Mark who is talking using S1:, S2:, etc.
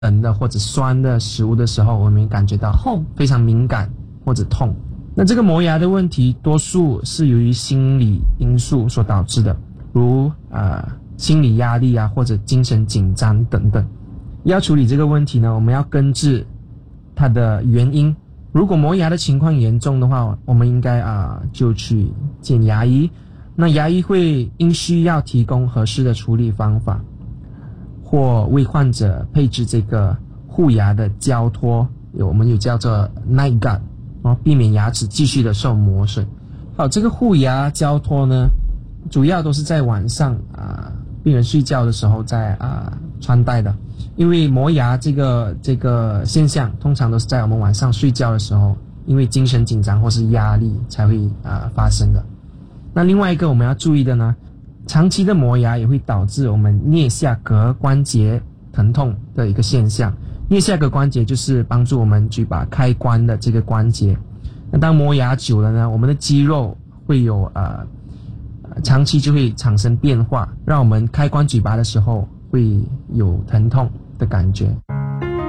S1: 冷的或者酸的食物的时候，我们感觉到
S2: 痛，
S1: 非常敏感或者痛。那这个磨牙的问题，多数是由于心理因素所导致的，如心理压力啊，或者精神紧张等等。要处理这个问题呢，我们要根治它的原因。如果磨牙的情况严重的话，我们应该就去见牙医。那牙医会因需要提供合适的处理方法，或为患者配置这个护牙的胶托，我们有叫做 night guard， 避免牙齿继续的受磨损。好，这个护牙胶托呢，主要都是在晚上病人睡觉的时候在穿戴的，因为磨牙这个现象通常都是在我们晚上睡觉的时候，因为精神紧张或是压力才会发生的。那另外一个我们要注意的呢，长期的磨牙也会导致我们颞下颌关节疼痛的一个现象。颞下颌关节就是帮助我们嘴巴开关的这个关节。那当磨牙久了呢，我们的肌肉会有长期就会产生变化，让我们开关嘴巴的时候会有疼痛的感觉。